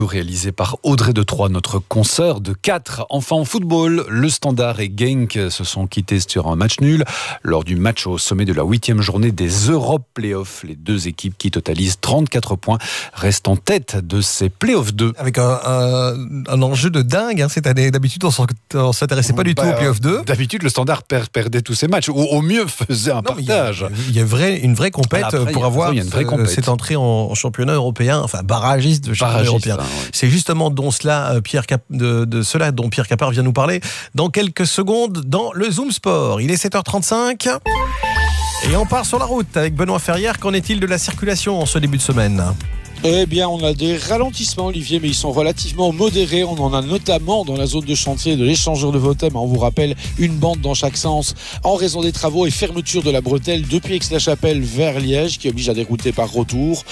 Réalisé par Audrey de Troyes, notre consoeur de 4. Enfin en football, le Standard et Genk se sont quittés sur un match nul lors du match au sommet de la 8e journée des Europe Playoffs. Les deux équipes qui totalisent 34 points restent en tête de ces Playoffs 2. Avec un enjeu de dingue cette année. D'habitude, on ne s'intéressait pas du tout aux Playoffs 2. D'habitude, le Standard perdait tous ses matchs, ou au mieux faisait un partage. Il y a une vraie compète pour avoir cette entrée en championnat européen, enfin barragiste de championnat européen. C'est justement de cela dont Pierre Capard vient nous parler dans quelques secondes dans le Zoom Sport. Il est 7h35 et on part sur la route avec Benoît Ferrière. Qu'en est-il de la circulation en ce début de semaine ? Eh bien, on a des ralentissements, Olivier, mais ils sont relativement modérés. On en a notamment dans la zone de chantier de l'échangeur de Votem. On vous rappelle, une bande dans chaque sens en raison des travaux et fermeture de la bretelle depuis Aix-la-Chapelle vers Liège, qui oblige à dérouter par recours.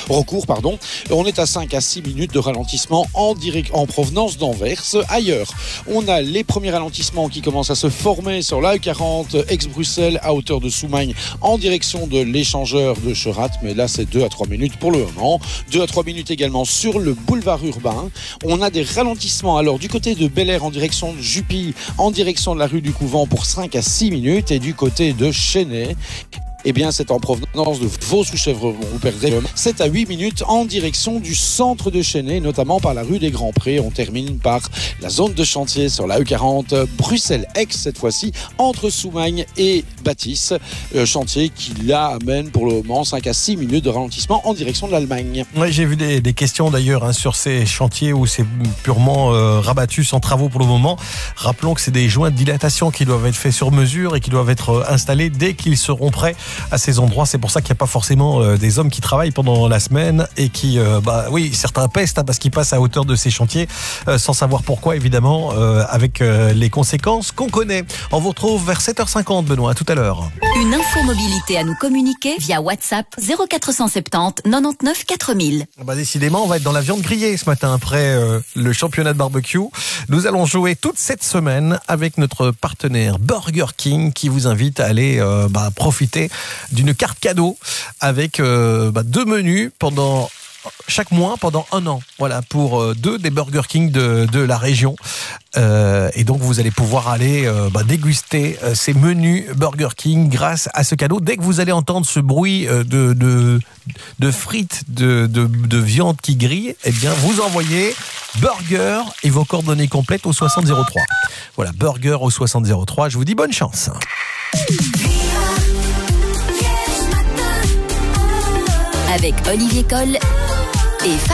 On est à 5 à 6 minutes de ralentissement en provenance d'Anvers. Ailleurs, on a les premiers ralentissements qui commencent à se former sur l'A40 Aix-Bruxelles à hauteur de Soumagne en direction de l'échangeur de Cherat. Mais là, c'est 2 à 3 minutes pour le moment. 2 à 3 minutes également sur le boulevard urbain. On a des ralentissements alors du côté de Bel Air en direction de Jupy, en direction de la rue du Couvent pour 5 à 6 minutes, et du côté de Chesnay, eh bien, c'est en provenance de Vaux-sous-Chèvreron. Vous perdrez 7 à 8 minutes en direction du centre de Chesnay, notamment par la rue des Grands Prés. On termine par la zone de chantier sur la E40 Bruxelles-Aix, cette fois-ci, entre Soumagne et Bâtisse. Chantier qui là amène pour le moment 5 à 6 minutes de ralentissement en direction de l'Allemagne. Oui, j'ai vu des questions d'ailleurs sur ces chantiers où c'est purement rabattu sans travaux pour le moment. Rappelons que c'est des joints de dilatation qui doivent être faits sur mesure et qui doivent être installés dès qu'ils seront prêts à ces endroits. C'est pour ça qu'il n'y a pas forcément des hommes qui travaillent pendant la semaine et qui, certains pestent parce qu'ils passent à hauteur de ces chantiers sans savoir pourquoi, évidemment, avec les conséquences qu'on connaît. On vous retrouve vers 7h50, Benoît. À tout à l'heure. Une info mobilité à nous communiquer via WhatsApp 0470 99 4000. Décidément, on va être dans la viande grillée ce matin après le championnat de barbecue. Nous allons jouer toute cette semaine avec notre partenaire Burger King qui vous invite à aller profiter d'une carte cadeau avec 2 menus pendant chaque mois pendant 1 an. Voilà, pour 2 des Burger King de la région. Et donc vous allez pouvoir aller déguster ces menus Burger King grâce à ce cadeau. Dès que vous allez entendre ce bruit de frites, de viande qui grille, eh bien vous envoyez burger et vos coordonnées complètes au 6003. Voilà, burger au 6003. Je vous dis bonne chance. Avec Olivier Coll et